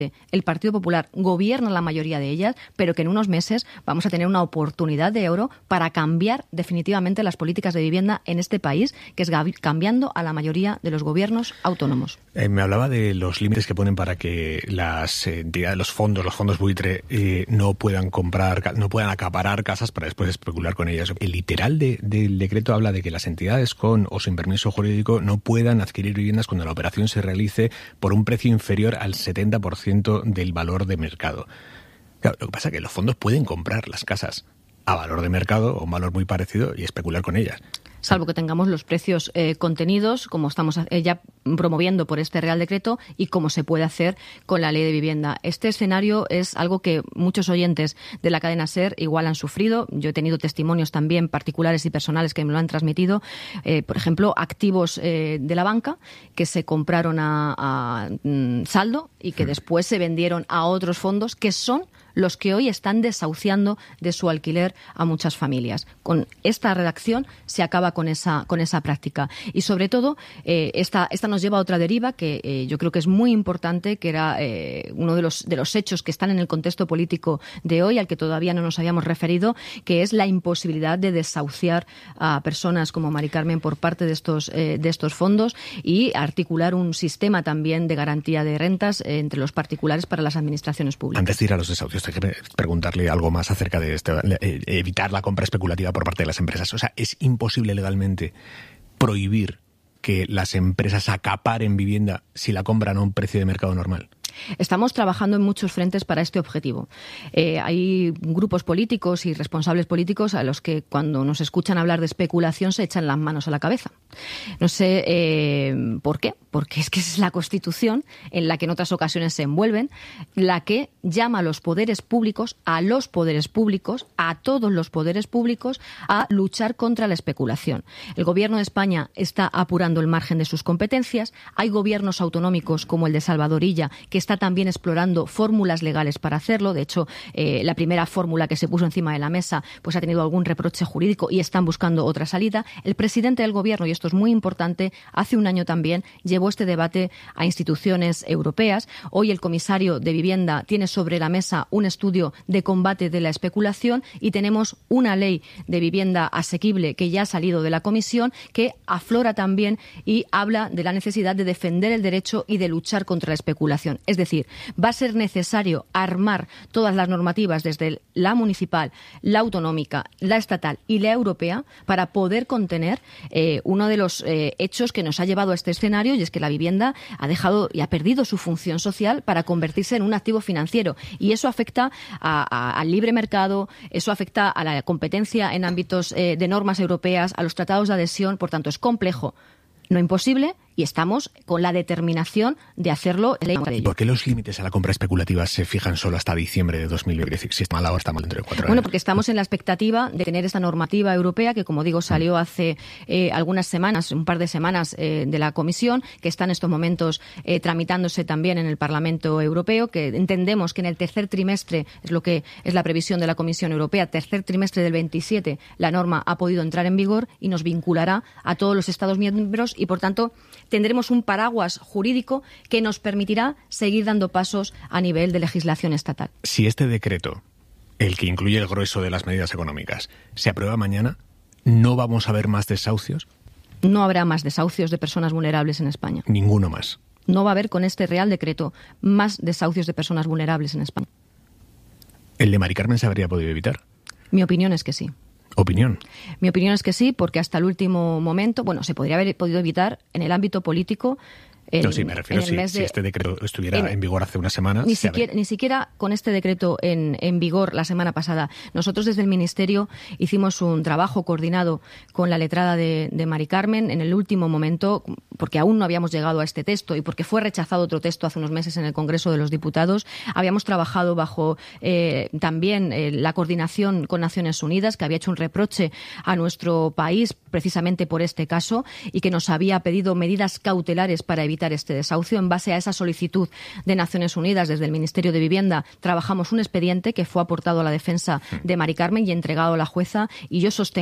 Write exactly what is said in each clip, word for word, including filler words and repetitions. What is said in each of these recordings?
el Partido Popular gobierna la mayoría de ellas, pero que en unos meses vamos a tener una oportunidad de oro para cambiar definitivamente las políticas de vivienda en este país, que es cambiando a la mayoría de los gobiernos autónomos. Eh, me hablaba de los límites que ponen para que las entidades, los fondos, los fondos buitre, eh, no puedan comprar, no puedan acaparar casas para después especular con ellas. El literal de, del decreto habla de que las entidades con o sin permiso jurídico no puedan adquirir viviendas cuando la operación se realice por un precio inferior al setenta por ciento del valor de mercado. Claro, lo que pasa es que los fondos pueden comprar las casas a valor de mercado o un valor muy parecido y especular con ellas. Salvo que tengamos los precios eh, contenidos, como estamos ya promoviendo por este Real Decreto y como se puede hacer con la Ley de Vivienda. Este escenario es algo que muchos oyentes de la cadena SER igual han sufrido. Yo he tenido testimonios también particulares y personales que me lo han transmitido. Eh, por ejemplo, activos eh, de la banca que se compraron a, a mm, saldo y que después se vendieron a otros fondos que son los que hoy están desahuciando de su alquiler a muchas familias. Con esta redacción se acaba con esa con esa práctica. Y sobre todo, eh, esta, esta nos lleva a otra deriva que eh, yo creo que es muy importante, que era eh, uno de los, de los hechos que están en el contexto político de hoy, al que todavía no nos habíamos referido, que es la imposibilidad de desahuciar a personas como Mari Carmen por parte de estos, eh, de estos fondos y articular un sistema también de garantía de rentas eh, entre los particulares para las administraciones públicas. Antes de ir a los desahucios, hay que preguntarle algo más acerca de esto, eh, evitar la compra especulativa por parte de las empresas. O sea, ¿es imposible legalmente prohibir que las empresas acaparen vivienda si la compran a un precio de mercado normal? Estamos trabajando en muchos frentes para este objetivo. Eh, hay grupos políticos y responsables políticos a los que cuando nos escuchan hablar de especulación se echan las manos a la cabeza. No sé eh, por qué, porque es que es la Constitución en la que en otras ocasiones se envuelven, la que llama a los poderes públicos, a los poderes públicos, a todos los poderes públicos, a luchar contra la especulación. El Gobierno de España está apurando el margen de sus competencias. Hay gobiernos autonómicos como el de Salvador Illa que está también explorando fórmulas legales para hacerlo. De hecho, eh, la primera fórmula que se puso encima de la mesa pues ha tenido algún reproche jurídico y están buscando otra salida. El presidente del Gobierno, y esto es muy importante, hace un año también llevó este debate a instituciones europeas. Hoy el comisario de Vivienda tiene sobre la mesa un estudio de combate de la especulación y tenemos una ley de vivienda asequible que ya ha salido de la Comisión que aflora también y habla de la necesidad de defender el derecho y de luchar contra la especulación. Es decir, va a ser necesario armar todas las normativas desde la municipal, la autonómica, la estatal y la europea para poder contener eh, uno de los eh, hechos que nos ha llevado a este escenario, y es que la vivienda ha dejado y ha perdido su función social para convertirse en un activo financiero. Y eso afecta a, a, al libre mercado, eso afecta a la competencia en ámbitos eh, de normas europeas, a los tratados de adhesión. Por tanto, es complejo, no imposible, y estamos con la determinación de hacerlo. ¿Y por qué los límites a la compra especulativa se fijan solo hasta diciembre de dos mil veinte? Si está mal ahora, está mal dentro de cuatro años. Bueno, porque estamos en la expectativa de tener esta normativa europea que, como digo, salió hace eh, algunas semanas, un par de semanas eh, de la Comisión, que está en estos momentos eh, tramitándose también en el Parlamento Europeo, que entendemos que en el tercer trimestre, es lo que es la previsión de la Comisión Europea, tercer trimestre del veintisiete, la norma ha podido entrar en vigor y nos vinculará a todos los Estados miembros y, por tanto, tendremos un paraguas jurídico que nos permitirá seguir dando pasos a nivel de legislación estatal. Si este decreto, el que incluye el grueso de las medidas económicas, se aprueba mañana, ¿no vamos a ver más desahucios? No habrá más desahucios de personas vulnerables en España. Ninguno más. No va a haber con este Real Decreto más desahucios de personas vulnerables en España. ¿El de Mari Carmen se habría podido evitar? Mi opinión es que sí. ¿Opinión? Mi opinión es que sí, porque hasta el último momento, bueno, se podría haber podido evitar en el ámbito político. En, no, sí, me refiero si, de, si este decreto estuviera en, en vigor hace una semana. Ni siquiera, ni siquiera con este decreto en, en vigor la semana pasada. Nosotros desde el Ministerio hicimos un trabajo coordinado con la letrada de, de Mari Carmen en el último momento, porque aún no habíamos llegado a este texto y porque fue rechazado otro texto hace unos meses en el Congreso de los Diputados. Habíamos trabajado bajo eh, también eh, la coordinación con Naciones Unidas, que había hecho un reproche a nuestro país precisamente por este caso y que nos había pedido medidas cautelares para evitar este desahucio. En base a esa solicitud de Naciones Unidas, desde el Ministerio de Vivienda, trabajamos un expediente que fue aportado a la defensa de Mari Carmen y entregado a la jueza, y yo sostengo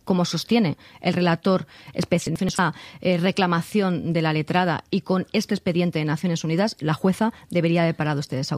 como sostiene el relator especial, esa eh, reclamación de la letrada y con este expediente de Naciones Unidas, la jueza debería haber parado este desahucio.